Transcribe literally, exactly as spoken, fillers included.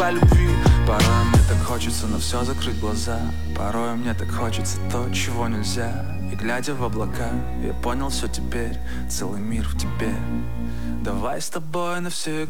о любви. Порой мне так хочется на все закрыть глаза. Порой мне так хочется то, чего нельзя. И глядя в облака, я понял все теперь. Целый мир в тебе. Давай с тобой навсегда.